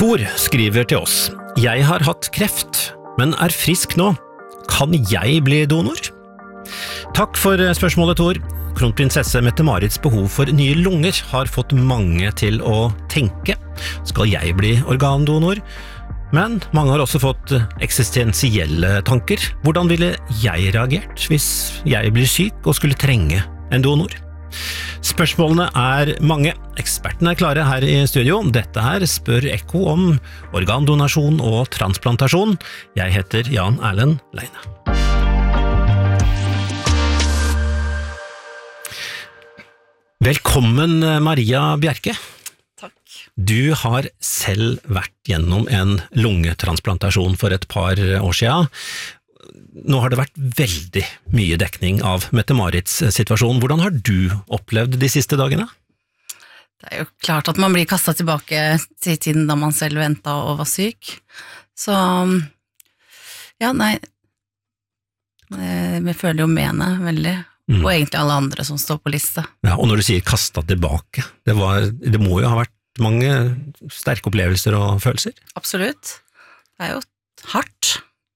Tor skriver til oss: Jeg har hatt kreft, men er frisk nå. Kan jeg bli donor? Takk for spørsmålet, Tor. Kronprinsesse Mette-Marits behov for nye lunger har fått mange til å tenke. Skal jeg bli organdonor? Men mange har også fått eksistensielle tanker. Hvordan ville jeg reagert hvis jeg blir syk og skulle trenge en donor? Spørsmålene er mange. Ekspertene er klare her i studio. Dette her spør Ekko om organdonasjon og transplantasjon. Jeg heter Jan Erlend Leine. Velkommen, Maria Bjerke. Takk. Du har selv vært gjennom en lungetransplantasjon for et par år siden. Nå har det vært veldig mye dekning av Mette-Marits situasjon. Hvordan har du opplevd de siste dagene? Det er jo klart at man blir kastet tilbake til tiden da man selv ventet og var syk. Så, ja, nei, vi føler jo med henne veldig. Og egentlig alle andre som står på liste. Ja, og når du sier kastet tilbake, det må jo ha vært mange sterke opplevelser og følelser? Absolutt. Det er jo hardt.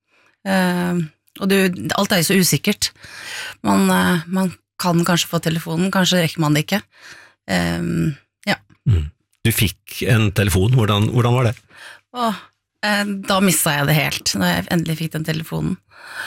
Og alt er jo så usikkert. Man kan kanskje få telefonen, kanskje rekker man det ikke. Ja. Du fikk en telefon, hvordan var det? Da mistet jeg det helt, når jeg endelig fikk den telefonen.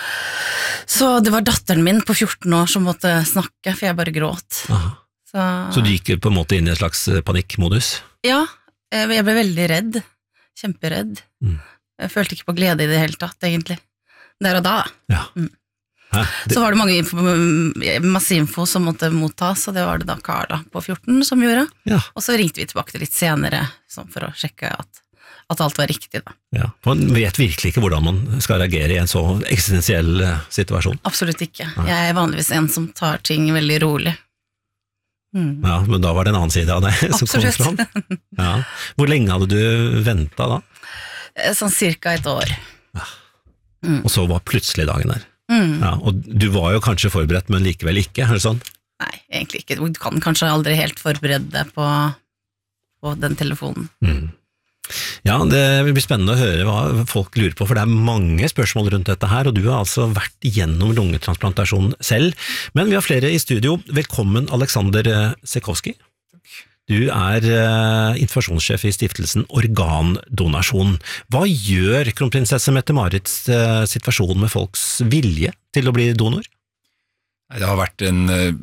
Så det var datteren min på 14 år som måtte snakke, for jeg bare gråt. Så du gikk på en måte inn i en slags panikkmodus? Ja, jeg ble veldig redd, kjemperedd. Jeg følte ikke på glede i det hele tatt, egentlig. Der og da. Ja. Så var det masse info som måtte mottas, og det var det da Carla på 14 som gjorde. Ja. Og så ringte vi tilbake til litt senere, for å sjekke at alt var riktig da. Ja. Man vet virkelig ikke hvordan man skal reagere i en så eksistensiell situasjon. Absolutt ikke. Jeg er vanligvis en som tar ting veldig rolig. Ja, men da var det en annen side av det som kom fram. Ja. Hvor lenge hadde du ventet da? Sånn cirka et år. Ja. Og så var plutselig dagen der. Ja, og du var jo kanskje forberedt, men likevel ikke, er det sånn? Nei, egentlig ikke. Du kan kanskje aldri helt forberede deg på den telefonen. Ja, det vil bli spennende å høre hva folk lurer på, for det er mange spørsmål rundt dette her, og du har altså vært gjennom lungetransplantasjon selv. Men vi har flere i studio. Velkommen, Alexander Sekowski. Du er informasjonssjef i stiftelsen Organdonasjon. Hva gjør kronprinsesse Mette-Marits situasjon med folks vilje til å bli donor? Det har vært en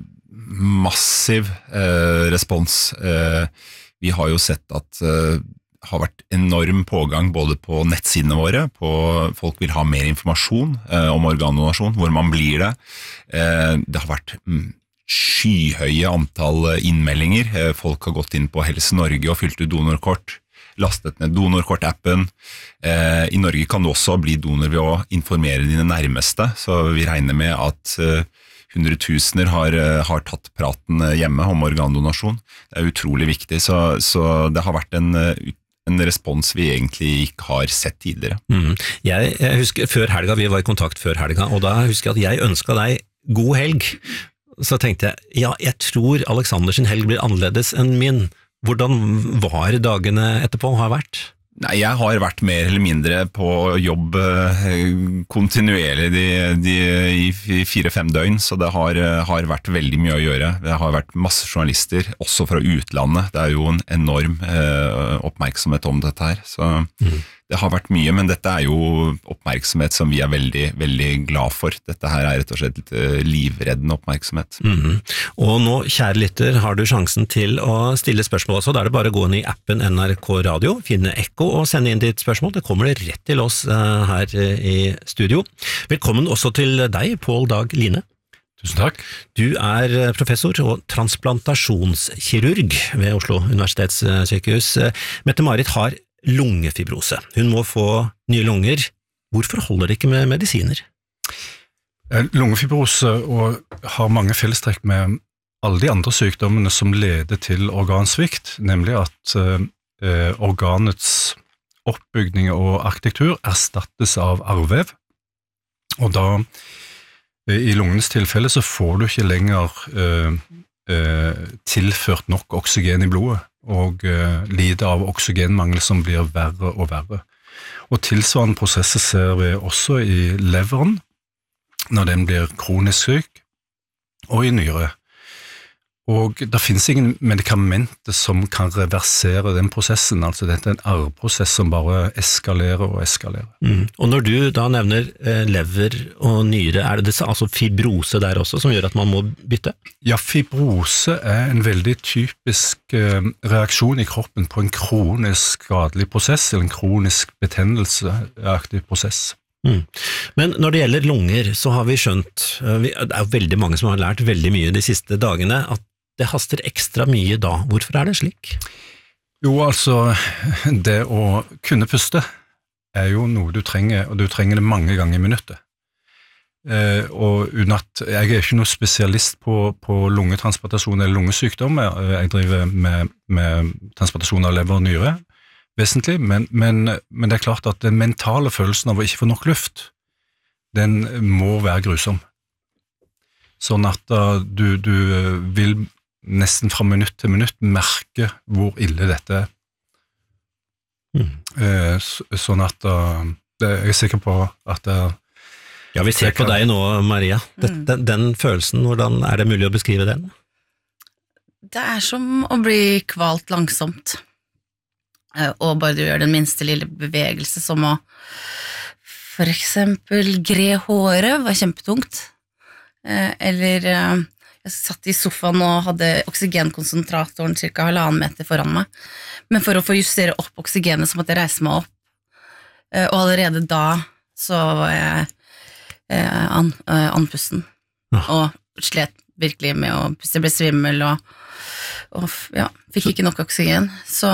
massiv respons. Vi har jo sett at det har vært enorm pågang både på nettsidene våre, folk vil ha mer informasjon om organdonasjon, hvor man blir det. Det har vært skyhøye antall innmeldinger. Folk har gått inn på Helse Norge og fylt ut donorkort, lastet ned donorkort-appen. I Norge kan du også bli donor ved å informere dine nærmeste, så vi regner med at hundretusener har tatt praten hjemme om organdonasjon. Det er utrolig viktig, så det har vært en respons vi egentlig ikke har sett tidligere. Jeg husker før helga, vi var i kontakt før helga, og da husker jeg at jeg ønsket deg god helg. Så tenkte jeg, ja, jeg tror Alexander sin helg blir annerledes enn min. Hvordan var dagene etterpå har vært? Nei, jeg har vært mer eller mindre på jobb kontinuerlig i 4-5 døgn, så det har vært veldig mye å gjøre. Det har vært masse journalister, også fra utlandet. Det er jo en enorm oppmerksomhet om dette her, så det har vært mye, men dette er jo oppmerksomhet som vi er veldig, veldig glad for. Dette her er rett og slett livreddende oppmerksomhet. Og nå, kjære lytter, har du sjansen til å stille spørsmål også. Da er det bare å gå inn i appen NRK Radio, finne Ekko og sende inn ditt spørsmål. Det kommer det rett til oss her i studio. Velkommen også til deg, Pål Dag Line. Tusen takk. Du er professor og transplantasjonskirurg ved Oslo Universitetssykehus. Mette-Marit har lungefibrose. Hun må få nye lunger. Hvorfor holder det ikke med medisiner? Lungefibrose har mange fellestrekk med alle de andre sykdommene som leder til organsvikt, nemlig at organets oppbygning og arkitektur erstattes av arvevev, og da i lungenes tilfelle så får du ikke lenger tilført nok oksygen i blodet, og lider av oksygenmangel som blir verre og verre. Og tilsvarende prosesser ser vi også i leveren, når den blir kronisk syk, og i nyre. Og det finnes ingen medikamenter som kan reversere den prosessen, altså dette en arveprosess som bare eskalerer og eskalerer. Og når du da nevner lever og nyre, det altså fibrose der også som gjør at man må bytte? Ja, fibrose en veldig typisk reaksjon i kroppen på en kronisk skadelig prosess, eller en kronisk betennelseaktig prosess. Men når det gjelder lunger, så har vi skjønt, det jo veldig mange som har lært veldig mye de siste dagene, at det haster ekstra mye da. Hvorfor det slik? Jo, altså, det å kunne puste jo noe du trenger, og du trenger det mange ganger i minuttet. Og uten at jeg ikke noe spesialist på lungetransplantasjon eller lungesykdom, jeg driver med transplantasjon av lever og nyre, vesentlig, men det klart at den mentale følelsen av å ikke få nok luft, den må være grusom. Sånn at du vil nesten fra minutt til minutt merke hvor ille dette sånn at jeg sikker på at Ja, vi ser på deg nå, Maria. Den følelsen, hvordan det mulig å beskrive den? Det som å bli kvalt langsomt, og bare du gjør den minste lille bevegelse, som å for eksempel gre håret var kjempetungt, eller jeg satt i sofaen og hadde oksygenkonsentratoren cirka 1,5 meter foran meg, men for å få justere opp oksygenet så måtte jeg reise meg opp, og allerede da så var jeg andpusten, og slet virkelig med å puste, jeg ble svimmel og ja, fikk ikke nok oksygen, så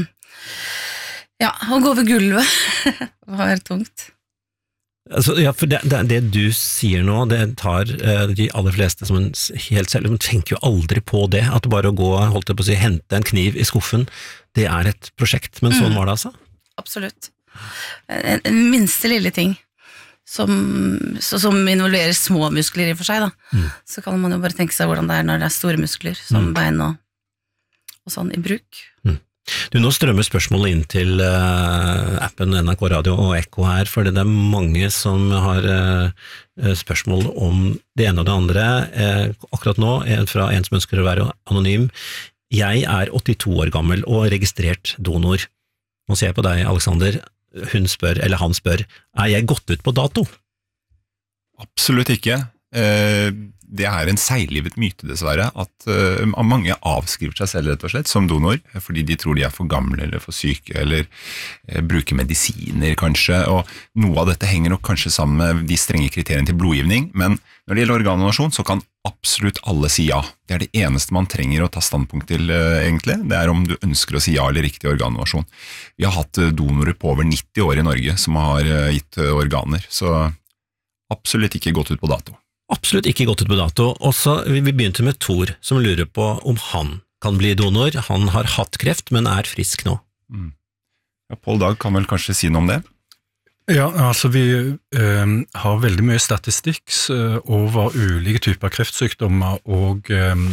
ja, å gå over gulvet var tungt. Altså, ja, for det du sier nå, det tar de aller fleste som helt selv, de tenker jo aldri på det, at bare å gå, holdt jeg på å si, hente en kniv i skuffen, det et prosjekt, men sånn var det altså? Absolutt. En minste lille ting som involverer små muskler i for seg, da. Så kan man jo bare tenke seg hvordan det når det store muskler, som bein og sånn i bruk. Du, nå strømmer spørsmålet inn til appen NRK Radio og Ekko her, for det mange som har spørsmål om det ene og det andre. Akkurat nå, fra en som ønsker å være anonym. Jeg 82 år gammel og registrert donor. Nå ser jeg på deg, Alexander. Han spør, jeg gått ut på dato? Absolutt ikke. Det en seiglivet myte dessverre, at mange avskriver seg selv rett og slett som donor, fordi de tror de for gamle eller for syke, eller bruker medisiner kanskje, og noe av dette henger nok kanskje sammen med de strenge kriteriene til blodgivning, men når det gjelder organdonasjon, så kan absolutt alle si ja. Det det eneste man trenger å ta standpunkt til egentlig, det om du ønsker å si ja eller riktig organdonasjon. Vi har hatt donorer på over 90 år i Norge som har gitt organer, så absolutt ikke gått ut på dato. Absolutt ikke gått ut på dato, og så vi begynte med Tor, som lurer på om han kan bli donor. Han har hatt kreft, men frisk nå. Ja, Pål Dag kan vel kanskje si noe om det? Ja, altså vi har veldig mye statistikk over ulike typer kreftsykdommer og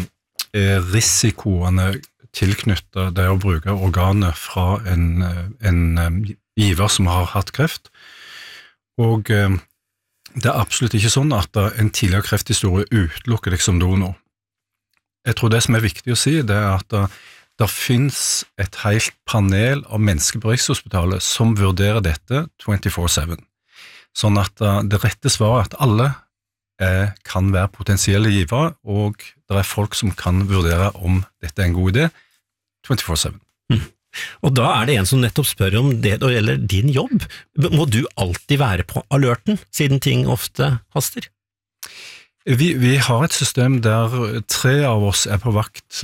risikoene tilknyttet det å bruke organer fra en giver som har hatt kreft. Og det absolutt ikke sånn at en tidligere krefthistorie utelukker deg som donor. Jeg tror det som viktig å si, det at det finnes et helt panel av mennesker på Rikshospitalet som vurderer dette 24/7. Sånn at det rette svaret at alle kan være potensielle givere, og det folk som kan vurdere om dette en god idé 24/7. Og da det en som nettopp spør om det gjelder din jobb. Må du alltid være på alerten, siden ting ofte haster? Vi har et system der 3 av oss på vakt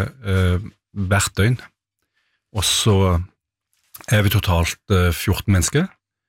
hvert døgn, og så vi totalt 14 mennesker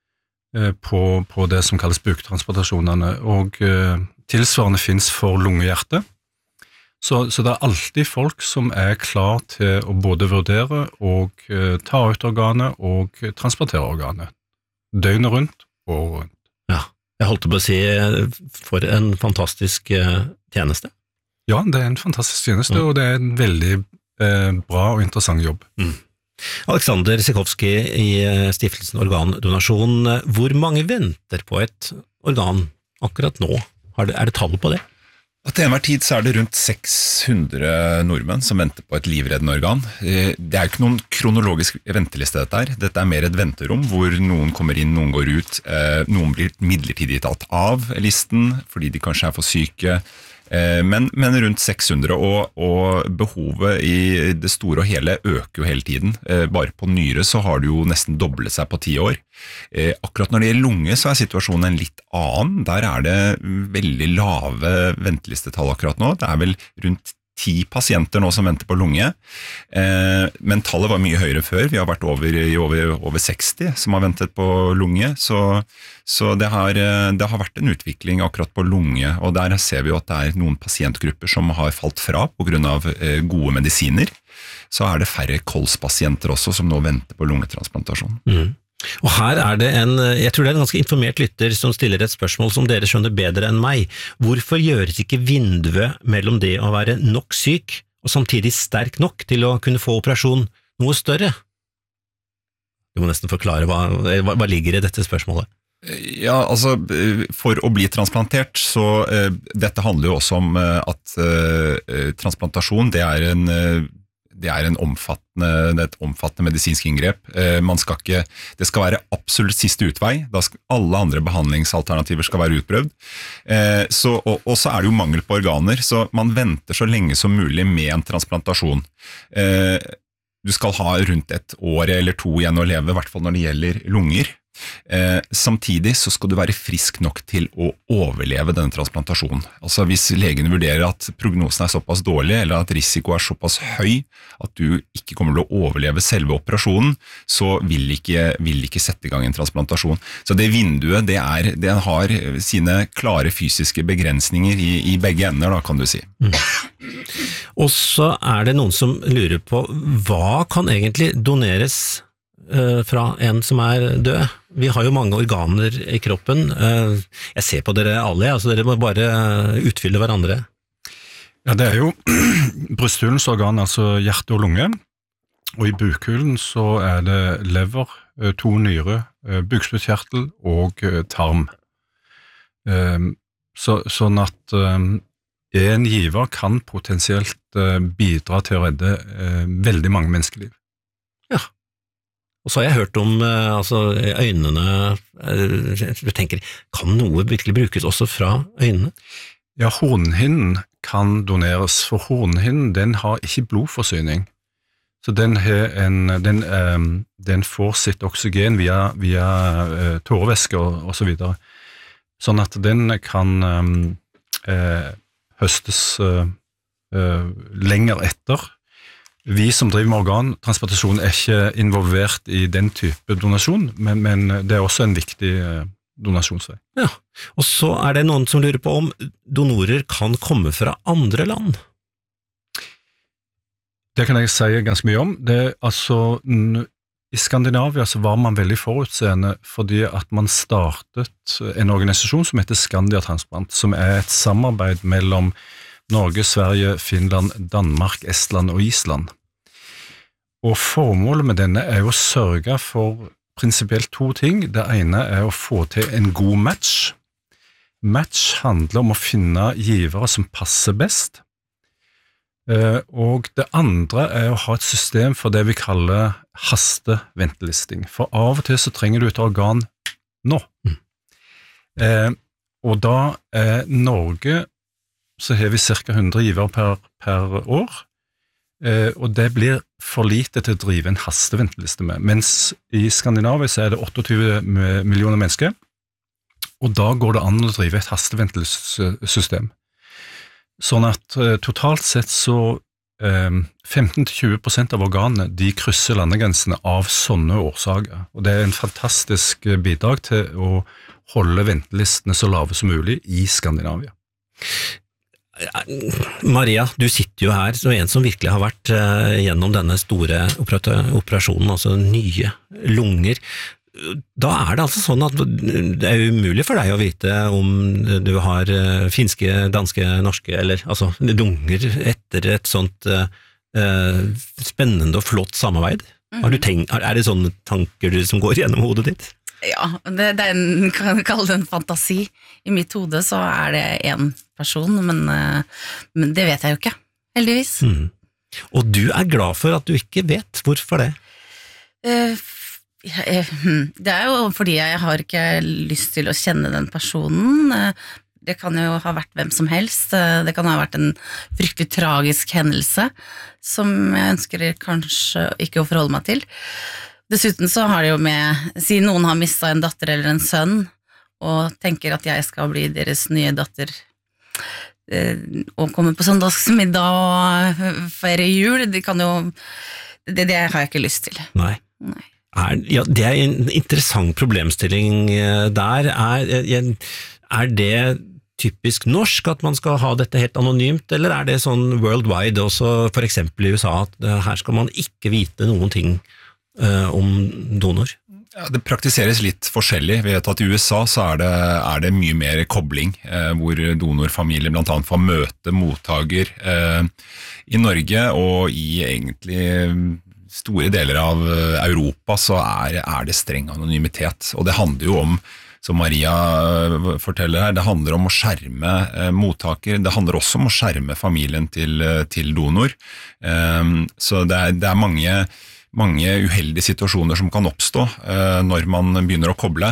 på det som kalles buktransplantasjonene, og tilsvarende finnes for lungehjerte. Så det alltid folk som klar til å både vurdere og ta ut organet og transplantere organet. Døgnet rundt og rundt. Ja, jeg holdt på å si for en fantastisk tjeneste. Ja, det en fantastisk tjeneste, og det en veldig bra og interessant jobb. Alexander Sikovsky i Stiftelsen Organdonasjon, hvor mange venter på et organ akkurat nå? Er det tall på det? Og til enhver tid så det rundt 600 nordmenn som venter på et livreddende organ. Det jo ikke noen kronologisk venteliste dette her. Dette mer et venterom hvor noen kommer inn, noen går ut, noen blir midlertidig tatt av listen fordi de kanskje for syke. Men rundt 600, og behovet i det store og hele øker jo hele tiden. Bare på nyre så har det jo nesten doblet seg på 10 år. Akkurat når det gjelder lunge så situasjonen en litt annen. Der det veldig lave ventelistetall akkurat nå. Det vel rundt 10 pasienter nå som venter på lunge, men tallet var mye høyere før. Vi har vært over 60 som har ventet på lunge, så det har vært en utvikling akkurat på lunge, og der ser vi jo at det noen pasientgrupper som har falt fra på grunn av gode medisiner. Så det færre kolspasienter også som nå venter på lungetransplantasjon. Og her det jeg tror det en ganske informert lytter som stiller et spørsmål som dere skjønner bedre enn meg. Hvorfor gjøres ikke vinduet mellom det å være nok syk og samtidig sterk nok til å kunne få operasjon noe større? Du må nesten forklare hva ligger i dette spørsmålet. Ja, altså for å bli transplantert, så dette handler jo også om at transplantasjon, det et omfattende medisinsk inngrep. Det skal være absolutt siste utvei. Da skal alle andre behandlingsalternativer skal være utprøvd. Og så det jo mangel på organer, så man venter så lenge som mulig med en transplantasjon. Du skal ha rundt 1 år eller 2 igjen å leve, i hvert fall når det gjelder lunger. Samtidig så skal du være frisk nok til å overleve denne transplantasjonen. Altså hvis legene vurderer at prognosen såpass dårlig, eller at risiko såpass høy, at du ikke kommer til å overleve selve operasjonen, så vil ikke sette i gang en transplantasjon. Så det vinduet, det har sine klare fysiske begrensninger i begge ender, da, kan du si. Og så det noen som lurer på, hva kan egentlig doneres fra en som død? Vi har jo mange organer i kroppen. Jeg ser på dere alle, altså dere må bare utfylle hverandre. Ja, det jo brysthulens organ, altså hjerte og lunge, og i bukhulen så det lever, 2 nyre, bukspyttkjertel og tarm. Sånn at en giver kan potensielt bidra til å redde veldig mange menneskeliv. Ja. Og så har jeg hørt om øynene, jeg tenker, kan noe virkelig brukes også fra øynene? Ja, hornhinnen kan doneres, for hornhinnen den har ikke blodforsyning, så den får sitt oksygen via tårevæske og så videre, sånn at den kan høstes lenger etter. Vi som driver med organtransplantasjon ikke involvert i den type donasjon, men det også en viktig donasjonsvei. Ja, og så det noen som lurer på om donorer kan komme fra andre land? Det kan jeg si ganske mye om. I Skandinavia så var man veldig forutseende fordi at man startet en organisasjon som heter Skandiatransplant, som et samarbeid mellom Norge, Sverige, Finland, Danmark, Estland og Island. Og formålet med denne jo å sørge for prinsipielt 2 ting. Det ene å få til en god match. Match handler om å finne givere som passer best. Og det andre å ha et system for det vi kaller hasteventelisting. For av og til så trenger du et organ nå. Og da Norge så har vi ca. 100 givere per år, og det blir for lite til å drive en hasteventeliste med, mens i Skandinavia så det 28 millioner mennesker, og da går det an å drive et hasteventelistesystem. Sånn at totalt sett så 15-20% av organene de krysser landegrensene av sånne årsaker, og det en fantastisk bidrag til å holde ventelistene så lave som mulig i Skandinavia. Maria, du sitter jo her som en som virkelig har vært gjennom denne store operasjonen, altså nye lunger. Da det altså sånn at det umulig for deg å vite om du har finske, danske, norske, eller altså lunger etter et sånt spennende og flott samarbeid. Har du det sånne tanker som går gjennom hodet ditt? Ja, det kan jeg kalle det en fantasi. I mitt hode så det en person, men det vet jeg jo ikke, heldigvis. Og du glad for at du ikke vet hvorfor det? Det jo fordi jeg har ikke lyst til å kjenne den personen. Det kan jo ha vært hvem som helst. Det kan ha vært en fryktelig tragisk hendelse som jeg ønsker kanskje ikke å forholde meg til. Dessuten så har det jo siden noen har mistet en datter eller en sønn, og tenker at jeg skal bli deres nye datter, og komme på søndagsmiddag og feire jul, det har jeg ikke lyst til. Nei. Ja, det en interessant problemstilling der. Det typisk norsk at man skal ha dette helt anonymt, eller det sånn worldwide også, for eksempel i USA, at her skal man ikke vite noen ting om donor? Ja, det praktiseres litt forskjellig. Vi vet at i USA så det mye mer kobling, hvor donorfamilier blant annet får møte mottaker. I Norge og i egentlig store deler av Europa så det streng anonymitet, og det handler jo om, som Maria forteller her, det handler om å skjerme mottaker, det handler også om å skjerme familien til donor. Så det mange uheldige situasjoner som kan oppstå når man begynner å koble.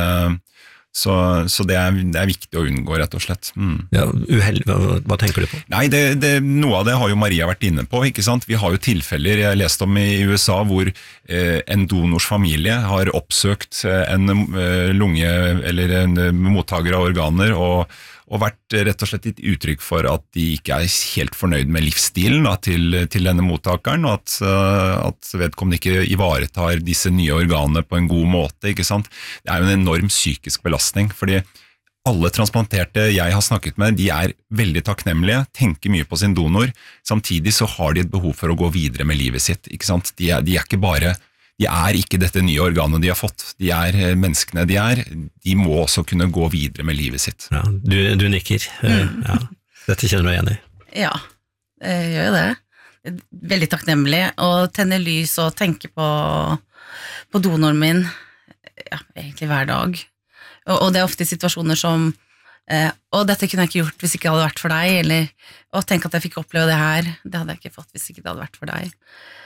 Så det viktig å unngå, rett og slett. Ja, hva tenker du på? Nei, noe av det har jo Maria vært inne på, ikke sant? Vi har jo tilfeller jeg leste om i USA hvor en donors familie har oppsøkt en lunge eller en mottaker av organer og vært rett og slett et uttrykk for at de ikke helt fornøyd med livsstilen til denne mottakeren, og at vedkommende ikke ivaretar disse nye organene på en god måte, ikke sant? Det jo en enorm psykisk belastning, fordi alle transplanterte jeg har snakket med, de veldig takknemlige, tenker mye på sin donor, samtidig så har de et behov for å gå videre med livet sitt, ikke sant? De ikke bare de ikke dette nye organet de har fått, de menneskene de må også kunne gå videre med livet sitt. Ja, du nikker. Ja, dette kjenner du igjen i. Ja, jeg gjør jo det. Veldig takknemlig å tenne lys og tenke på donoren min, ja, egentlig hver dag. Og det ofte i situasjoner som, og dette kunne jeg ikke gjort hvis ikke det hadde vært for deg, eller, og tenk at jeg fikk oppleve det her, det hadde jeg ikke fått hvis ikke det hadde vært for deg.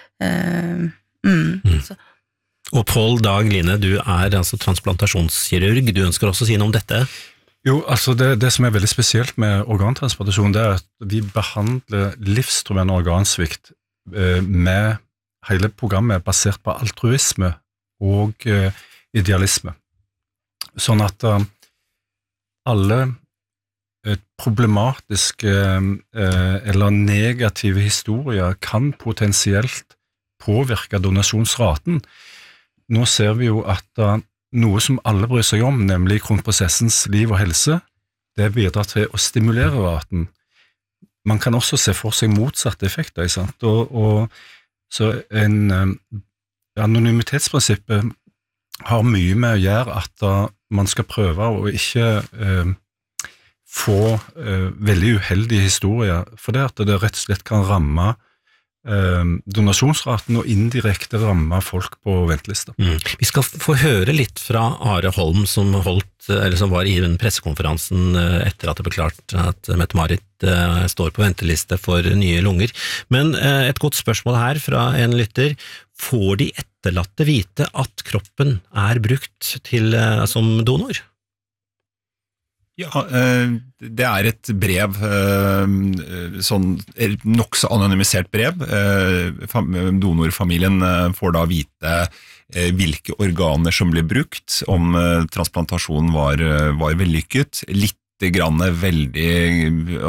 Og Pål Dag Line, du altså transplantasjonskirurg, du ønsker også å si noe om dette? Jo, altså det som veldig spesielt med organtransplantasjon, det at vi behandler livstruende organsvikt med hele programmet basert på altruisme og idealisme. Sånn at alle problematiske eller negative historier kan potensielt påvirke donasjonsraten. Nå ser vi jo at noe som alle bryr seg om, nemlig kronprinsessens liv og helse, det bidrar til å stimulere raten. Man kan også se for seg motsatte effekter, ikke sant? Og så anonymitetsprinsippet har mye med å gjøre at man skal prøve å ikke få veldig uheldige historier, for det at det rett og slett kan ramme donasjonsraten og indirekte ramme folk på ventelista. Vi skal få høre litt fra Are Holm som var i den pressekonferansen etter at det ble klart at Mette-Marit står på venteliste for nye lunger. Men et godt spørsmål her fra en lytter: får de etterlatte vite at kroppen brukt som donor? Ja, det et brev, sånn nok så anonymisert brev. Donorfamilien får da vite hvilke organer som ble brukt, om transplantasjonen var vellykket, litt grann veldig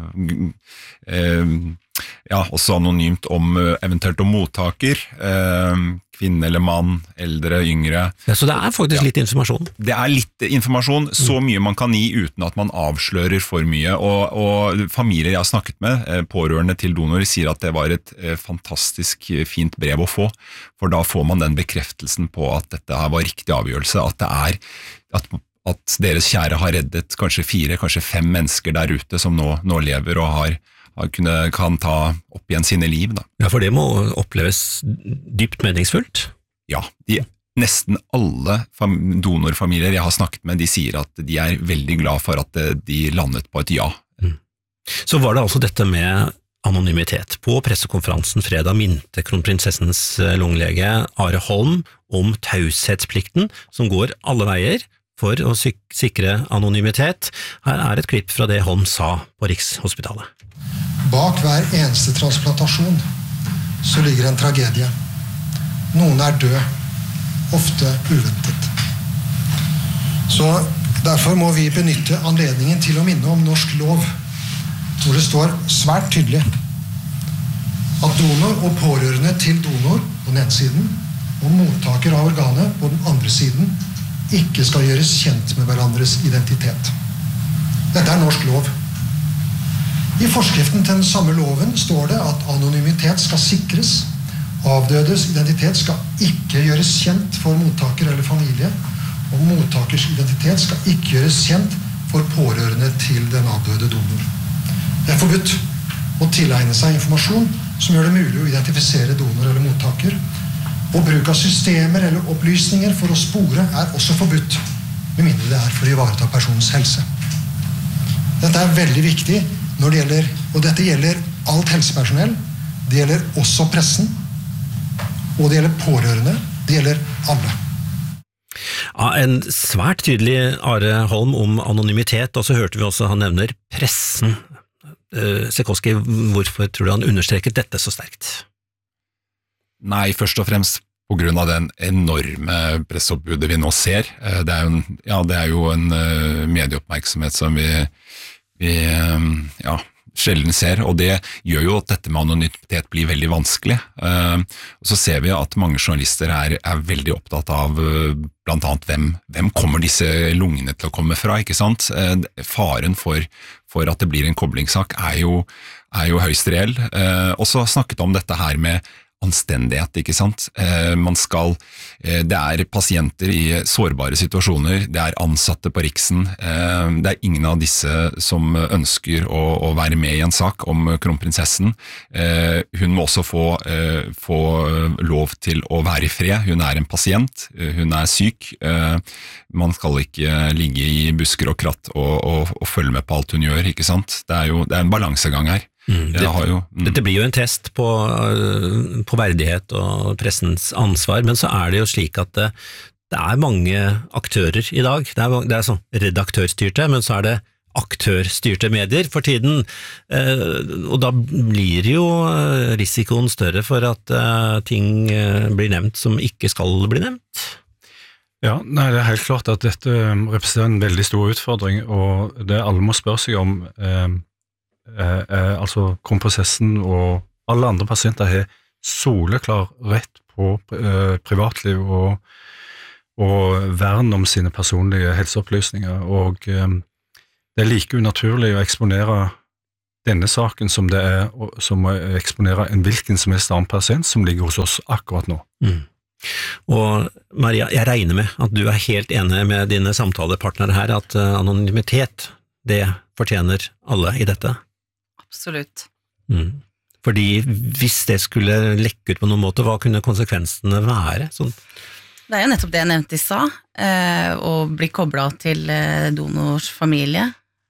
også anonymt om eventuelt om mottaker, kvinne eller mann, eldre, yngre. Ja, så det faktisk litt informasjon? Det litt informasjon, så mye man kan gi uten at man avslører for mye, og familier jeg har snakket med, pårørende til donor, sier at det var et fantastisk fint brev å få, for da får man den bekreftelsen på at dette var riktig avgjørelse, at deres kjære har reddet kanskje 4, kanskje 5 mennesker der ute som nå lever og kan ta opp igjen sine liv. Da. Ja, for det må oppleves dypt meningsfullt. Ja, nesten alle donorfamilier jeg har snakket med, de sier at de er veldig glad for at de landet på et ja. Så var det altså dette med anonymitet. På pressekonferansen fredag minte kronprinsessens lungelege Are Holm om taushetsplikten som går alle veier for å sikre anonymitet. Her er et klipp fra det Holm sa på Rikshospitalet. Bak hver eneste transplantasjon så ligger en tragedie. Noen er død, ofte uventet. Så derfor må vi benytte anledningen til å minne om norsk lov, hvor det står svært tydelig at donor og pårørende til donor på den ene siden og mottaker av organet på den andre siden ikke skal gjøres kjent med hverandres identitet. Dette er norsk lov. I forskriften til den samme loven står det at anonymitet skal sikres. Avdødes identitet skal ikke gjøres kjent for mottaker eller familie, og mottakers identitet skal ikke gjøres kjent for pårørende til den avdøde donor. Det er forbudt å tilegne seg informasjon som gjør det mulig å identifisere donor eller mottaker, og bruk av systemer eller opplysninger for å spore er også forbudt, med mindre det er for å ivareta personens helse. Dette er veldig viktig når det gjelder, og dette gjelder alt helsepersonell, det gjelder også pressen, og det gjelder pårørende, det gjelder alle. Ja, en svært tydelig Are Holm om anonymitet, og så hørte vi også han nevner pressen. Sikorski, hvorfor tror du han understreket dette så sterkt? Nei, først og fremst på grunn av den enorme presseoppbudet vi nå ser. Det er jo en medieoppmerksomhet som vi sjelden ser, og det gjør jo at dette med anonymitet blir veldig vanskelig. Og så ser vi at mange journalister er veldig opptatt av blant annet hvem kommer disse lungene til å komme fra, ikke sant? Faren for at det blir en koblingssak er jo høyst reell. Og så snakket om dette her med anstendighet, ikke sant? Det er pasienter i sårbare situasjoner, det er ansatte på Riksen, det er ingen av disse som ønsker å være med i en sak om kronprinsessen. Hun må også få lov til å være i fred, hun er en pasient, hun er syk, man skal ikke ligge i busker og kratt og følge med på alt hun gjør, ikke sant? Det er en balansegang her. Dette blir jo en test på verdighet og pressens ansvar, men så er det jo slik at det er mange aktører i dag. Det er sånn redaktørstyrte, men så er det aktørstyrte medier for tiden, og da blir jo risikoen større for at ting blir nevnt som ikke skal bli nevnt. Ja, nei, det er helt klart at dette representerer en veldig stor utfordring, og det alle må spørre seg om altså kronprinsessen og alle andre pasienter har soleklar rett på privatliv og vern om sine personlige helseopplysninger, og det er like unaturlig å eksponere denne saken som det er som å eksponere en hvilken som helst annen pasient som ligger hos oss akkurat nå. Og Maria, jeg regner med at du er helt enig med dine samtalepartnere her at anonymitet, det fortjener alle i dette? Absolutt. Fordi hvis det skulle lekke ut på noen måte, hva kunne konsekvensene være? Sånn. Det er jo nettopp det jeg nevnte i stad, å bli koblet til donors familie,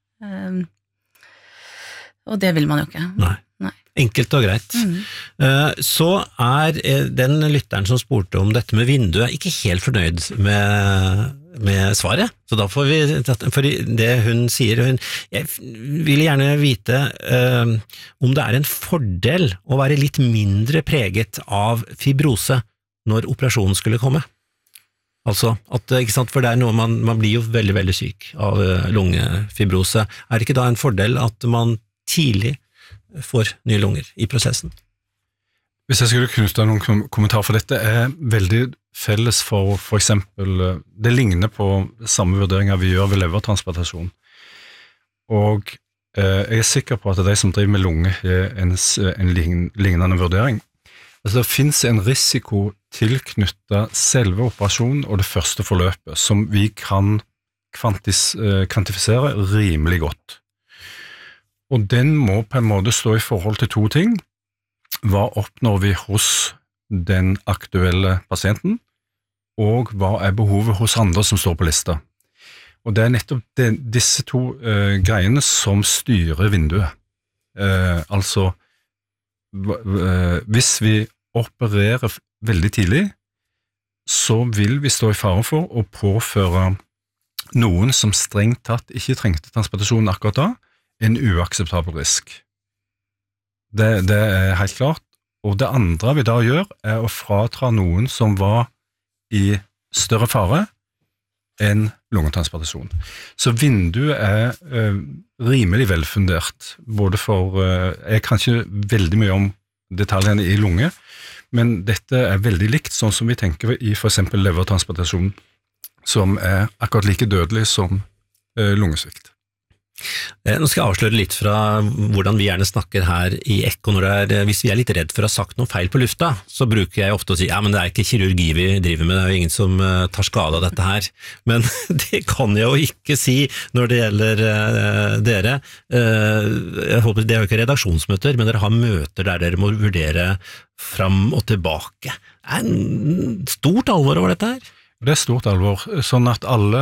og det vil man jo ikke. Nei. Enkelt og greit. Så er den lytteren som spurte om dette med vinduet ikke helt fornøyd med svaret, så da får vi, for det hun sier, jeg vil gjerne vite om det er en fordel å være litt mindre preget av fibrose når operasjonen skulle komme. Altså, ikke sant, for det er noe man blir jo veldig, veldig syk av lungefibrose. Er det ikke da en fordel at man tidlig får nye lunger i prosessen? Hvis jeg skulle knytte noen kommentar for dette, er veldig felles for eksempel, det ligner på samme vurderinger vi gjør ved levertransplantasjon. Og jeg er sikker på at de som driver med lunge har en lignende vurdering. Altså, det finnes en risiko tilknyttet selve operasjonen og det første forløpet, som vi kan kvantifisere rimelig godt. Og den må på en måte stå i forhold til to ting. Hva oppnår vi hos den aktuelle pasienten, og hva behovet hos andre som står på lista? Og det nettopp disse to greiene som styrer vinduet. Altså, hvis vi opererer veldig tidlig, så vil vi stå i fare for å påføre noen som strengt tatt ikke trengte transplantasjon akkurat da, en uakseptabel risk. Det helt klart. Og det andre vi da gjør, å fratra noen som var i større fare enn lungetransplantasjon. Så vinduet rimelig velfundert, både for, jeg kan ikke veldig mye om detaljene i lunge, men dette veldig likt, sånn som vi tenker i for eksempel levertransplantasjon, som akkurat like dødelig som lungesvikt. Nå skal jeg avsløre litt fra hvordan vi gjerne snakker her i Ekko hvis vi litt redd for å ha sagt noe feil på lufta, så bruker jeg ofte å si, ja, men det ikke kirurgi vi driver med, det jo ingen som tar skade av dette her. Men det kan jeg jo ikke si når det gjelder dere. Jeg håper det jo ikke redaksjonsmøter, men dere har møter der dere må vurdere fram og tilbake. Det en stort alvor over dette her. Det stort alvor, sånn at alle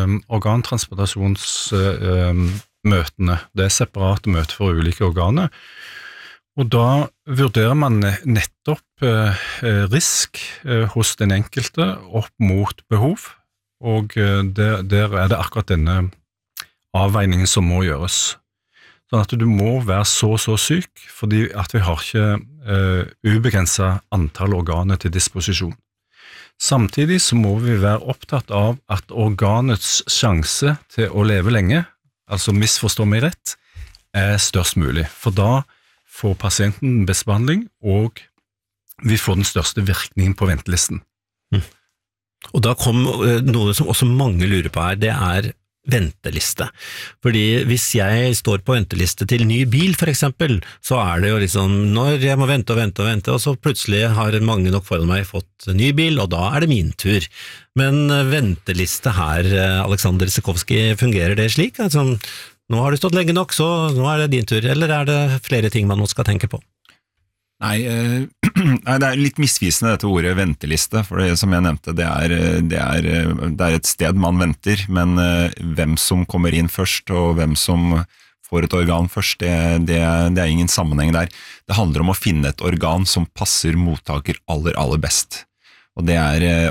organtransplantasjonsmøtene, det separate møter for ulike organer, og da vurderer man nettopp risk hos den enkelte opp mot behov, og der det akkurat denne avveiningen som må gjøres. Sånn at du må være så syk, fordi at vi har ikke ubegrenset antall organer til disposisjon. Samtidig så må vi være opptatt av at organets sjanse til å leve lenge, altså misforstå meg rett, størst mulig. For da får pasienten best behandling, og vi får den største virkningen på ventelisten. Og da kom noe som også mange lurer på her, det venteliste. Fordi hvis jeg står på venteliste til ny bil for eksempel, så det jo liksom, når jeg må vente, og så plutselig har mange nok foran meg fått ny bil, og da det min tur. Men venteliste her, Aleksander Sekovsky, fungerer det slik? Altså, nå har du stått lenge nok, så nå det din tur, eller det flere ting man nå skal tenke på? Nei, det litt misvisende dette ordet venteliste, for det som jeg nevnte, det et sted man venter, men hvem som kommer inn først, og hvem som får et organ først, det ingen sammenheng der. Det handler om å finne et organ som passer mottaker aller best. Og da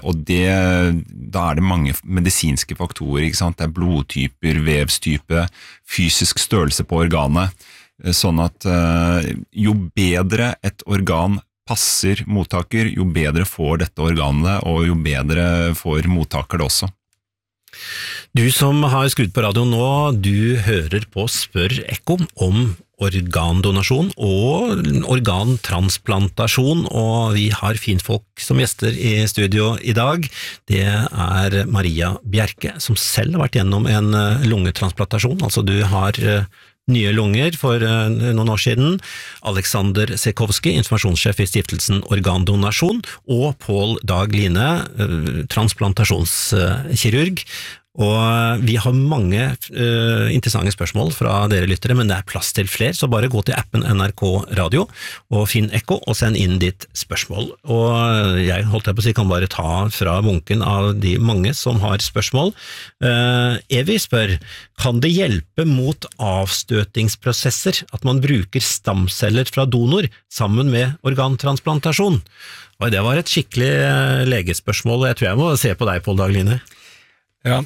det mange medisinske faktorer, ikke sant? Det blodtyper, vevstype, fysisk størrelse på organet, sånn at jo bedre et organ passer mottaker, jo bedre får dette organet, og jo bedre får mottaker det også. Du som har skrudd på radio nå, du hører på Spør Ekko om organdonasjon og organtransplantasjon, og vi har finfolk som gjester i studio i dag. Det Maria Bjerke, som selv har vært gjennom en lungetransplantasjon, altså du har nye lunger for noen år siden, Aleksander Sekovsky, informasjonssjef i stiftelsen Organdonasjon, og Pål Dag Line, transplantasjonskirurg. Og vi har mange interessante spørsmål fra dere lyttere, men det plass til flere, så bare gå til appen NRK Radio og finn Ekko og send inn ditt spørsmål. Og jeg holdt på å si, kan bare ta fra bunken av de mange som har spørsmål. Evi spør, kan det hjelpe mot avstøtingsprosesser at man bruker stamceller fra donor sammen med organtransplantasjon? Og det var et skikkelig legespørsmål, jeg tror jeg må se på deg, Pål Dag Line. Ja,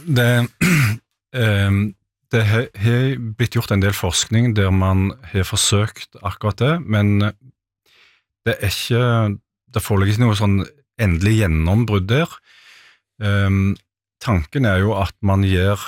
det har blitt gjort en del forskning der man har forsøkt akkurat det, men det foreligger ikke noe sånn endelig gjennombrudd der. Tanken jo at man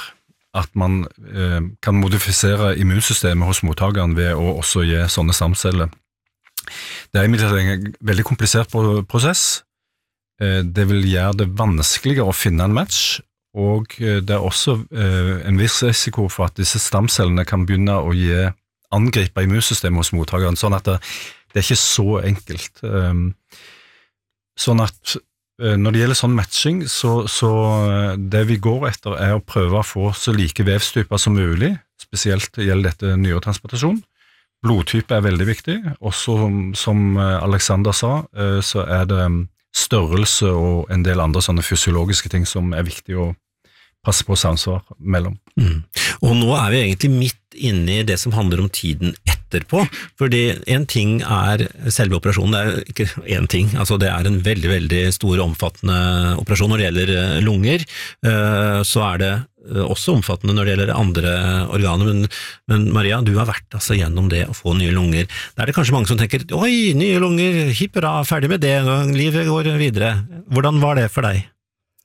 kan modifisere immunsystemet hos mottakeren ved å også gi sånne stamceller. Det imidlertid en veldig komplisert prosess. Det vil gjøre det vanskeligere å finne en match, og det også en viss risiko for at disse stamcellene kan begynne å angripe immunsystemet hos mottakeren, sånn at det ikke så enkelt. Sånn at når det gjelder sånn matching, så det vi går etter å prøve å få så like vevstyper som mulig, spesielt gjelder dette nyretransplantasjon. Blodtype veldig viktig, også som Alexander sa, så det størrelse og en del andre sånne fysiologiske ting som viktig å passe på samsvar mellom. Og nå vi egentlig midt inne i det som handler om tiden etterpå, fordi en ting selve operasjonen, det ikke en ting, altså det en veldig, veldig stor og omfattende operasjon når det gjelder lunger, så det også omfattende når det gjelder andre organer, men Maria, du har vært altså gjennom det å få nye lunger. Det det kanskje mange som tenker, oi, nye lunger, hipp bra, ferdig med det, livet går videre. Hvordan var det for deg?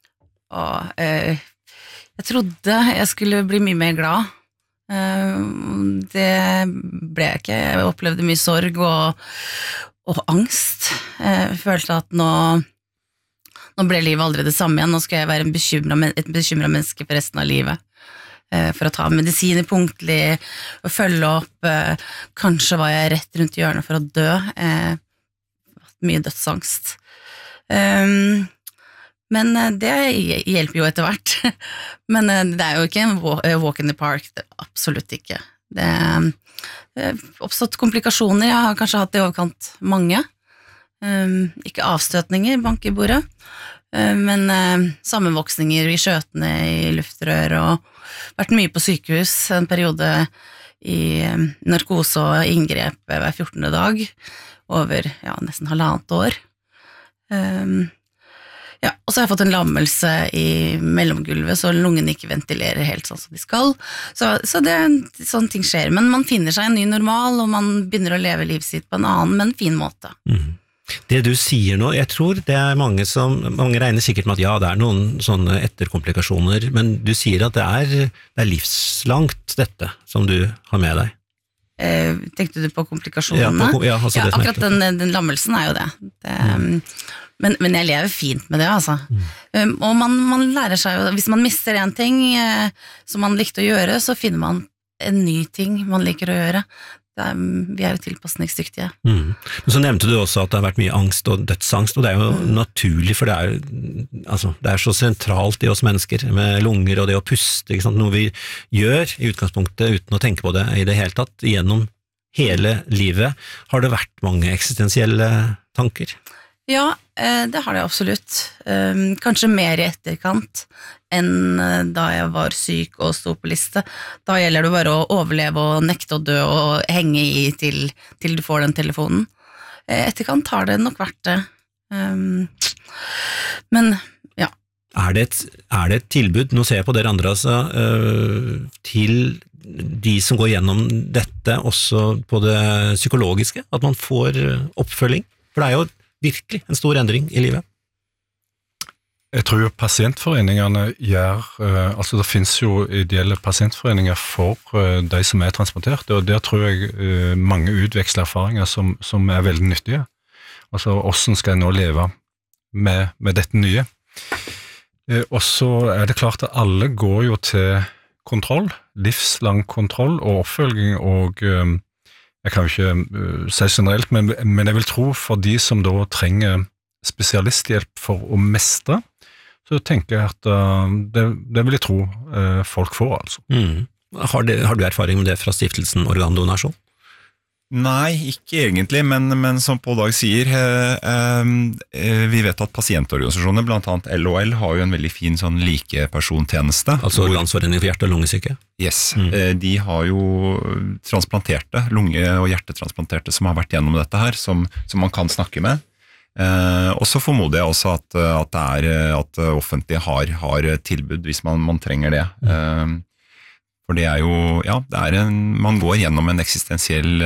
Jeg trodde jeg skulle bli mye mer glad. Det ble jeg ikke. Jeg opplevde mye sorg og angst. Jeg følte at nå ble livet aldri det samme igjen. Nå skal jeg være et bekymret menneske for resten av livet. For å ta medisiner punktlig, og følge opp. Kanskje var jeg rett rundt hjørnet for å dø. Mye dødsangst. Men det hjelper jo etter hvert. Men det jo ikke en walk in the park, absolutt ikke. Det oppstått komplikasjoner, jeg har kanskje hatt i overkant mange. Ikke avstøtninger, bank i bordet, men sammenvoksninger i skjøtene, i luftrør, og vært mye på sykehus, en periode i narkose og inngrep hver 14. dag, over nesten 1,5 år. Ja, og så har jeg fått en lammelse i mellomgulvet, så lungene ikke ventilerer helt sånn som de skal. Så sånne ting skjer, men man finner seg en ny normal, og man begynner å leve livet sitt på en annen, men fin måte. Det du sier nå, jeg tror det mange regner sikkert med at ja, det noen sånne etterkomplikasjoner, men du sier at det livslangt dette som du har med deg. Tenkte du på komplikasjonene? Ja, akkurat den lammelsen jo det. Men jeg lever fint med det, altså. Og man lærer seg jo, hvis man mister en ting som man likte å gjøre, så finner man en ny ting man liker å gjøre. Vi jo tilpasningsdyktige. Men så nevnte du også at det har vært mye angst og dødsangst, og det jo naturlig, for det så sentralt i oss mennesker, med lunger og det å puste, ikke sant? Noe vi gjør i utgangspunktet uten å tenke på det i det hele tatt, gjennom hele livet. Har det vært mange eksistensielle tanker? Ja, det har det absolutt. Kanskje mer i etterkant enn da jeg var syk og sto på liste. Da gjelder det bare å overleve og nekte å dø og henge i til du får den telefonen. Etterkant har det nok vært det. Men, ja. Det et tilbud, nå ser jeg på dere andre, altså, til de som går gjennom dette, også på det psykologiske, at man får oppfølging? For det jo virkelig en stor endring i livet. Jeg tror jo pasientforeningene altså det finnes jo ideelle pasientforeninger for de som transplantert, og der tror jeg mange utveksler erfaringer som veldig nyttige. Altså, hvordan skal jeg nå leve med dette nye? Og så det klart at alle går jo til kontroll, livslang kontroll og oppfølging, og jeg kan jo ikke si generelt, men jeg vil tro for de som da trenger spesialisthjelp for å mestre, så tenker jeg at det vil jeg tro folk får, altså. Har du erfaring med det fra stiftelsen Organdonasjon? Nei, ikke egentlig, men som Pål Dag sier, vi vet at pasientorganisasjoner, blant annet LOL, har jo en veldig fin sånn likepersontjeneste. Altså Landsforeningen for hjerte- og lungesyke? Yes, de har jo transplanterte, lunge- og hjertetransplanterte som har vært gjennom dette her, som man kan snakke med. Og så formoder jeg også at offentlige har tilbud hvis man trenger det. For det jo, ja, man går gjennom en eksistensiell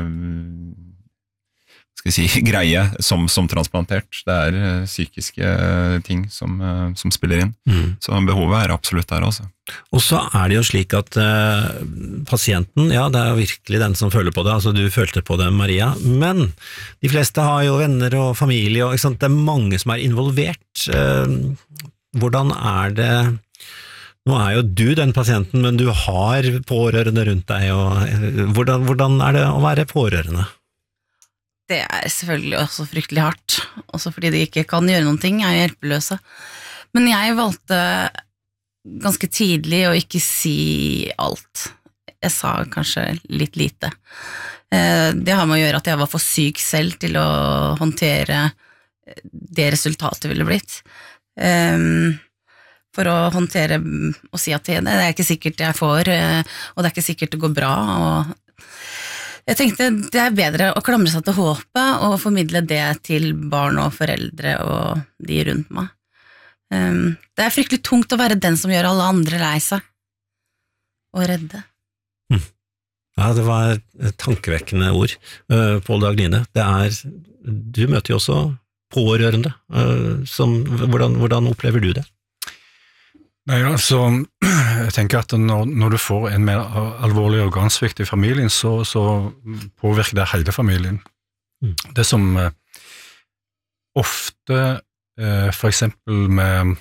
greie som transplantert. Det psykiske ting som spiller inn. Så behovet absolutt der også. Og så det jo slik at pasienten, ja, det jo virkelig den som føler på det, altså du følte på det, Maria, men de fleste har jo venner og familie, og ikke sant? Det mange som involvert. Hvordan det nå jo du den pasienten, men du har pårørende rundt deg, og hvordan det å være pårørende? Det selvfølgelig også fryktelig hardt, også fordi de ikke kan gjøre noen ting, hjelpeløse. Men jeg valgte ganske tidlig å ikke si alt. jeg sa kanskje litt lite. Det har med å gjøre at jeg var for syk selv til å håndtere det resultatet ville blitt. For å håndtere og si at det er ikke sikkert jeg får, og det er ikke sikkert det går bra, og jeg tenkte det er bedre å klamre seg til håpet og formidle det til barn og foreldre og de rundt meg. Det er fryktelig tungt å være den som gjør alle andre lei seg og redde. Ja, det var tankevekkende ord, Pål Dag-Line. Du møter jo også pårørende. Hvordan opplever du det? Nei, altså, jeg tenker at når du får en mer alvorlig organsvikt i familien, så påvirker det hele familien. Det som ofte, for eksempel med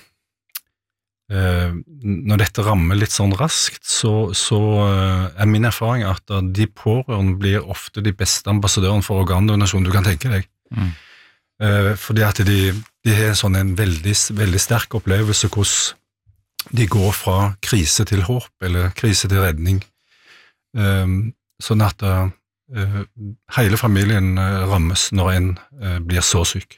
når dette rammer litt sånn raskt, så min erfaring at de pårørende blir ofte de beste ambassadørene for organdonasjon du kan tenke deg. Fordi at de har en veldig, veldig sterk opplevelse hvordan de går fra krise til håp, eller krise til redning. Sånn at hele familien rammes når en blir så syk.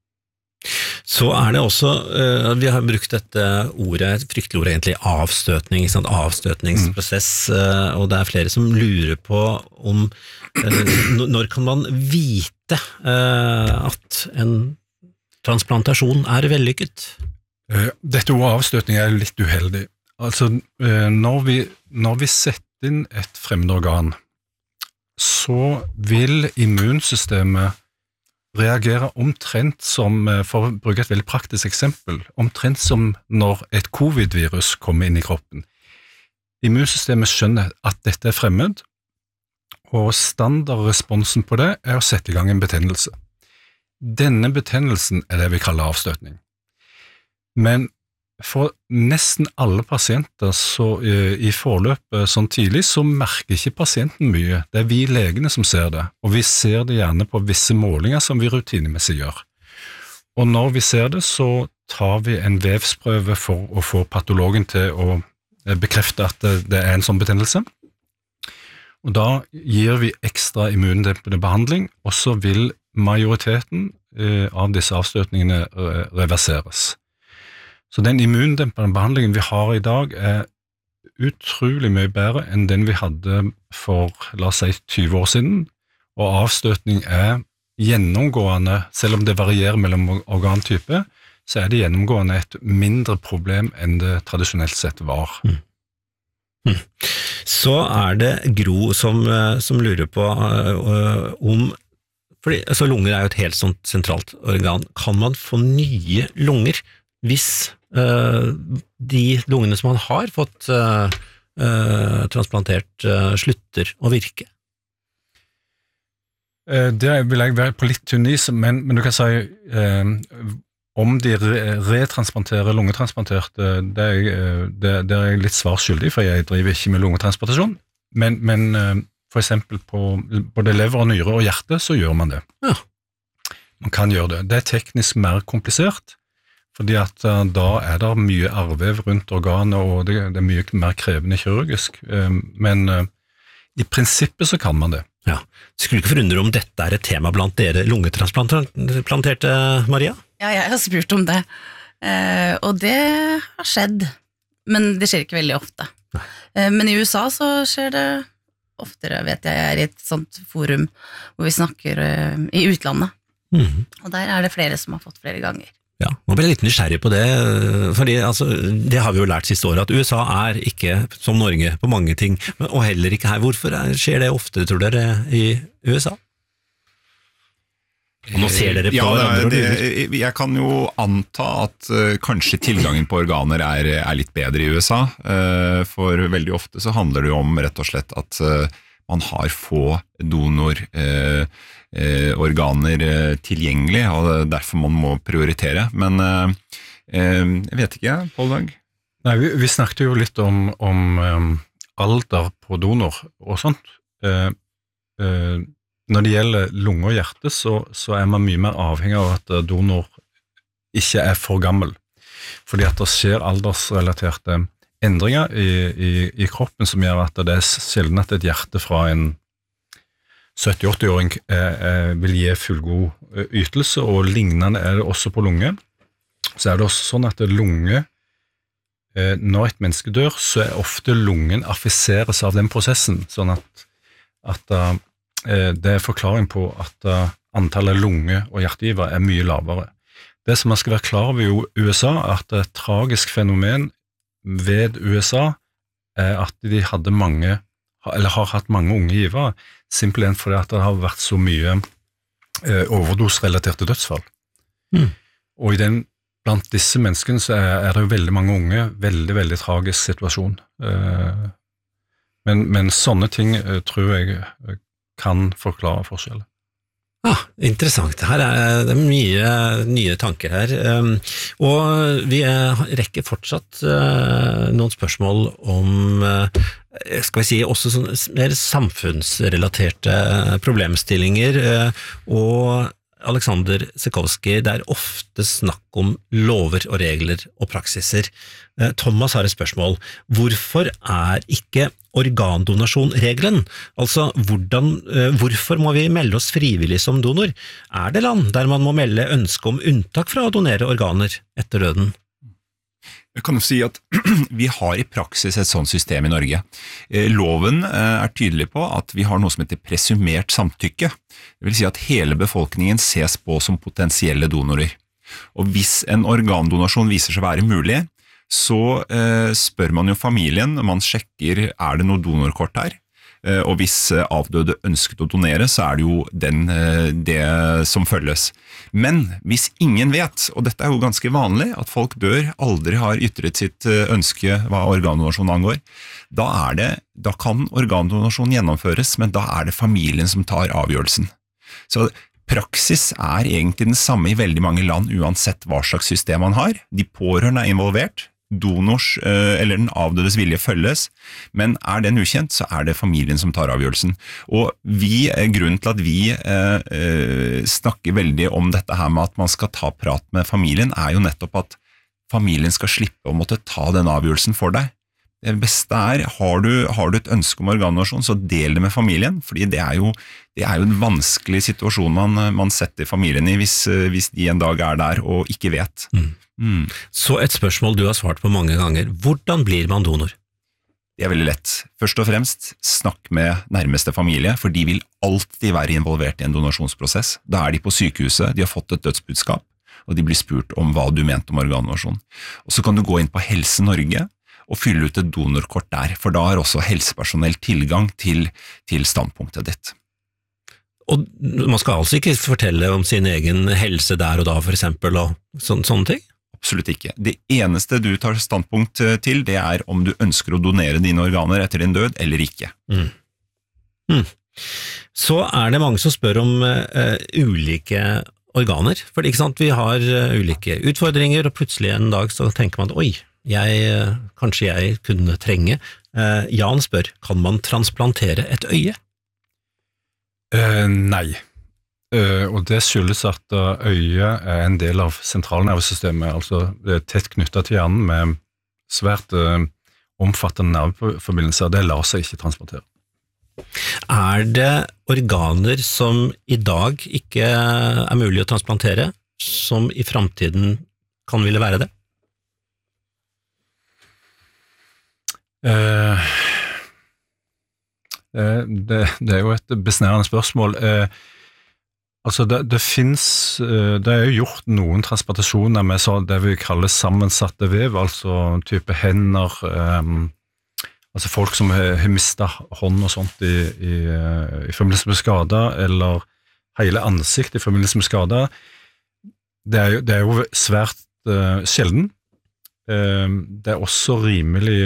Så det også, vi har brukt dette ordet, fryktelig ord egentlig, avstøtning, avstøtningsprosess, og det flere som lurer på om, når kan man vite at en transplantasjon vellykket? Dette ordet avstøtning litt uheldig. Altså, når vi setter inn et fremmedorgan, så vil immunsystemet reagere omtrent som, for å bruke et veldig praktisk eksempel, omtrent som når et covid-virus kommer inn i kroppen. Immunsystemet skjønner at dette fremmed, og standardresponsen på det å sette i gang en betennelse. Denne betennelsen det vi kaller avstøtning. Men for nesten alle pasienter i forløpet sånn tidlig, så merker ikke pasienten mye. Det vi legene som ser det, og vi ser det gjerne på visse målinger som vi rutinemessig gjør. Og når vi ser det, så tar vi en vevsprøve for å få patologen til å bekrefte at det en sånn betennelse. Og da gir vi ekstra immundempende behandling, og så vil majoriteten av disse avstøtningene reverseres. Så den immundempende behandlingen vi har i dag utrolig mye bedre enn den vi hadde for, la oss si, 20 år siden, og avstøtning gjennomgående, selv om det varierer mellom organtype, så det gjennomgående et mindre problem enn det tradisjonelt sett var. Så det Gro som lurer på om, fordi altså, lunger jo et helt sånt sentralt organ, kan man få nye lunger hvis de lungene som man har fått transplantert slutter å virke? Det vil jeg være på litt tynn is, men du kan si om de retransplanterer lungetransplanterte, det jeg litt svarskyldig, for jeg driver ikke med lungetransplantasjon, men for eksempel på både lever og nyre og hjerte, så gjør man det. Ja. Man kan gjøre det. Det teknisk mer komplisert, fordi at da det mye arvev rundt organet, og det mye mer krevende kirurgisk, men i prinsippet så kan man det. Ja, skulle ikke forundre om dette et tema blant dere lungetransplanterte, Maria? Ja, jeg har spurt om det, og det har skjedd, men det skjer ikke veldig ofte. Men i USA så skjer det oftere, vet jeg i et sånt forum hvor vi snakker i utlandet, og der det flere som har fått flere ganger. Ja, nå ble jeg litt nysgjerrig på det, fordi altså, det har vi jo lært siste året, at USA ikke som Norge på mange ting, og heller ikke her. Hvorfor skjer det ofte, tror dere, i USA? Og nå ser dere på jeg kan jo anta at kanskje tilgangen på organer litt bedre i USA, for veldig ofte så handler det jo om rett og slett at man har få organer tilgjengelig, og derfor man må prioritere. Men jeg vet ikke, Pål Dag? Nei, vi snakket jo litt om alder på donor og sånt. Når det gjelder lunge og hjerte, så man mye mer avhengig av at donor ikke for gammel. Fordi at det skjer aldersrelaterte endringer i kroppen som gjør at det sjelden at et hjerte fra en 70-80-åring vil gi fullgod ytelse, og lignende det også på lunge. Så det også sånn at lunge, når et menneske dør, så ofte lungen affiseres av den prosessen, sånn at det forklaring på at antallet lunge- og hjertegiver mye lavere. Det som man skal være klar over i USA, at et tragisk fenomen ved USA at de hadde mange, eller har hatt mange unge givere, simpelthen fordi at det har vært så mye overdosrelaterte dødsfall. Og blant disse menneskene så det jo veldig mange unge, veldig, veldig tragisk situasjon. Men sånne ting tror jeg kan forklare forskjeller. Interessant. Her det mye nye tanker her, og vi rekker fortsatt noen spørsmål om, skal vi si, også mer samfunnsrelaterte problemstillinger, og Alexander Sikorski, det ofte snakk om lover og regler og praksiser. Thomas har et spørsmål. Hvorfor ikke organdonasjon regelen? Altså, hvorfor må vi melde oss frivillig som donor? Det land der man må melde ønske om unntak fra å donere organer etter døden? Jeg kan jo si at vi har i praksis et sånt system i Norge. Loven tydelig på at vi har noe som heter presumert samtykke. Det vil si at hele befolkningen ses på som potensielle donorer. Og hvis en organdonasjon viser seg å være mulig, så spør man jo familien, man sjekker det noe donorkort her, og hvis avdøde ønsket å donere, så det jo det som følges. Men hvis ingen vet, og dette jo ganske vanlig, at folk aldri har ytret sitt ønske hva organdonasjon angår, da kan organdonasjon gjennomføres, men da det familien som tar avgjørelsen. Så praksis egentlig den samme i veldig mange land, uansett hva slags system man har. De pårørende involvert, donors eller den avdødes vilje følges, men den ukjent, så det familien som tar avgjørelsen. Og grunnen til at vi snakker veldig om dette her med at man skal ta prat med familien, jo nettopp at familien skal slippe å måtte ta den avgjørelsen for deg. Det beste har du et ønske om organdonasjon, så del det med familien, fordi det jo en vanskelig situasjon man setter familien i hvis de en dag der og ikke vet. Så et spørsmål du har svart på mange ganger. Hvordan blir man donor? Det veldig lett. Først og fremst, snakk med nærmeste familie, for de vil alltid være involvert i en donasjonsprosess. Da de på sykehuset, de har fått et dødsbudskap, og de blir spurt om hva du mente om organdonasjon. Og så kan du gå inn på Helse Norge og fylle ut et donorkort der, for da har også helsepersonell tilgang til standpunktet ditt. Og man skal altså ikke fortelle om sin egen helse der og da, for eksempel, og sånne ting? Absolutt ikke. Det eneste du tar standpunkt til, det om du ønsker å donere dine organer etter din død, eller ikke. Så det mange som spør om ulike organer, for ikke sant, vi har ulike utfordringer, og plutselig en dag så tenker man, oi, kanskje jeg kunne trenge. Jan spør, kan man transplantere et øye? Nei. Og det skyldes at øyet en del av sentralnervesystemet, altså det tett knyttet til hjernen med svært omfattende nerveforbindelser, det lar seg ikke transplantere. Det organer som i dag ikke mulig å transplantere, som i fremtiden kan ville være det? Det jo et besnærende spørsmål. Altså det finnes, det jo gjort noen transplantasjoner med det vi kaller sammensatte vev, altså type hender, altså folk som har mistet hånd og sånt i forbindelse med skader, eller hele ansikt i forbindelse med skader. Det jo svært sjelden. Det også rimelig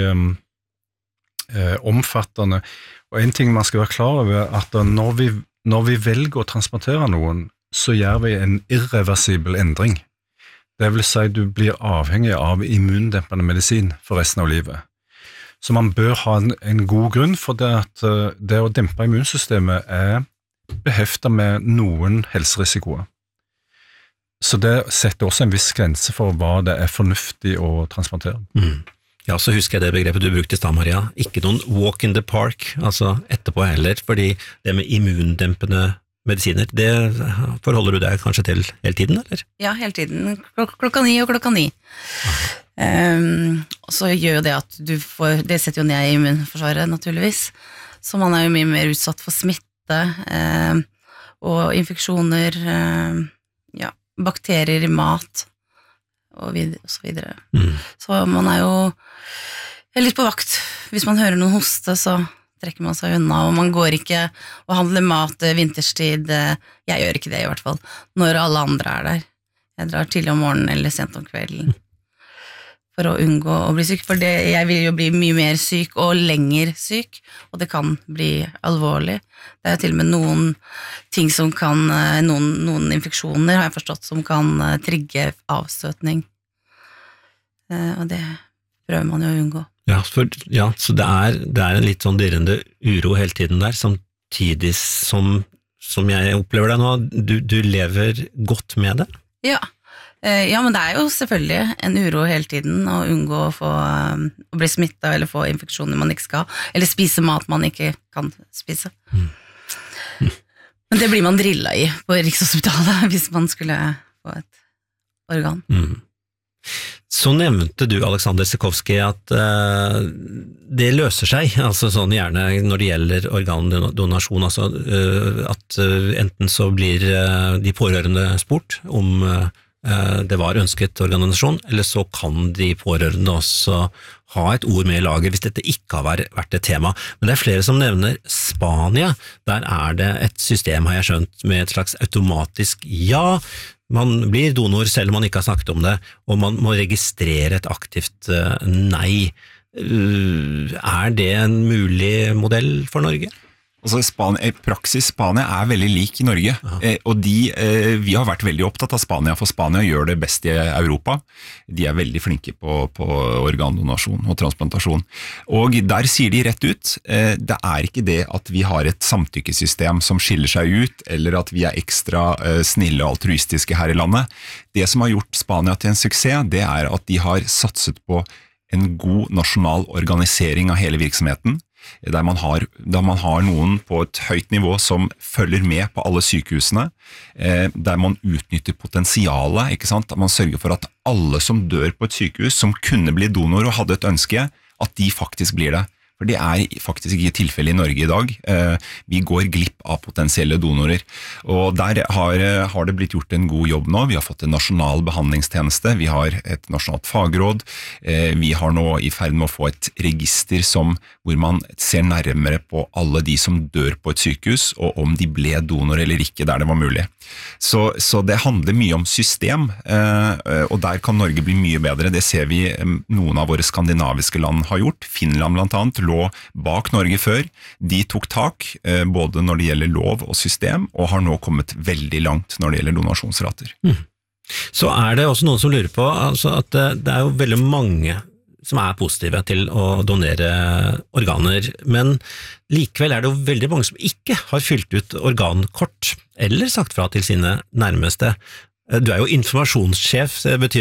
omfattende. Og en ting man skal være klar over, at når vi velger å transplantere noen, så gjør vi en irreversibel endring. Det vil si du blir avhengig av immundempende medisin for resten av livet. Så man bør ha en god grunn for det at det å dempe immunsystemet beheftet med noen helserisikoer. Så det setter også en viss grense for hva det fornuftig å transplantere. Ja, så husker jeg det begrepet du brukte i stad, Maria. Ikke noen walk in the park, altså etterpå heller, fordi det med immundempende medisiner, det forholder du deg kanskje til hele tiden, eller? Ja, hele tiden. Klokka 9 og klokka 9. Og så gjør jo det at du får, det setter jo ned i immunforsvaret naturligvis, så man jo mye mer utsatt for smitte og infeksjoner, bakterier i mat og så videre. Så man jo litt på vakt. Hvis man hører noen hoste, så trekker man seg unna, og man går ikke og handler mat vinterstid. Jeg gjør ikke det i hvert fall, når alle andre der. Jeg drar tidlig om morgenen eller sent om kvelden for å unngå å bli syk, for jeg vil jo bli mye mer syk og lenger syk, og det kan bli alvorlig. Det jo til og med noen ting som kan, noen infeksjoner har jeg forstått, som kan trigge avstøtning. Og det prøver man jo å unngå. Ja, så det en litt sånn dirrende uro hele tiden der, samtidig som jeg opplever deg nå, du lever godt med det? Ja, men det jo selvfølgelig en uro hele tiden å unngå å bli smittet eller få infeksjoner man ikke skal ha, eller spise mat man ikke kan spise. Men det blir man drillet i på Rikshospitalet hvis man skulle få et organ. Så nevnte du, Alexander Sikorski, at det løser seg, altså sånn gjerne når det gjelder organdonasjon, altså at enten så blir de pårørende spurt om det var ønsket organdonasjon, eller så kan de pårørende også ha et ord med i laget hvis dette ikke har vært et tema. Men det flere som nevner Spania. Der det et system, har jeg skjønt, med et slags automatisk ja. Man blir donor selv om man ikke har snakket om det, og man må registrere et aktivt nei. Det en mulig modell for Norge? Altså Spania veldig lik i Norge, og vi har vært veldig opptatt av Spania, for Spania gjør det best i Europa. De veldig flinke på organdonasjon og transplantasjon. Og der sier de rett ut, det ikke det at vi har et samtykkesystem som skiller seg ut, eller at vi ekstra snille og altruistiske her i landet. Det som har gjort Spania til en suksess, det at de har satset på en god nasjonal organisering av hele virksomheten, der man har noen på et høyt nivå som følger med på alle sykehusene, der man utnytter potensialet, ikke sant? Man sørger for at alle som dør på et sykehus, som kunne bli donor og hadde et ønske, at de faktisk blir det. For det faktisk ikke tilfelle i Norge i dag. Vi går glipp av potensielle donorer. Og der har det blitt gjort en god jobb nå. Vi har fått en nasjonal behandlingstjeneste, vi har et nasjonalt fagråd, vi har nå i ferd med å få et register hvor man ser nærmere på alle de som dør på et sykehus, og om de ble donor eller ikke der det var mulig. Så det handler mye om system, og der kan Norge bli mye bedre. Det ser vi noen av våre skandinaviske land har gjort. Finland blant annet lå bak Norge før. De tok tak, både når det gjelder lov og system, og har nå kommet veldig langt når det gjelder donasjonsrater. Så det også noen som lurer på altså at det jo veldig mange som positive til å donere organer, men likevel det jo veldig mange som ikke har fylt ut organkort, eller sagt fra til sine nærmeste. Du jo informasjonssjef, det betyr